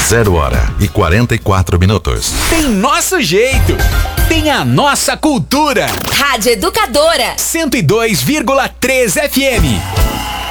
0h44. Tem nosso jeito. Tem a nossa cultura. Rádio Educadora 102,3 FM.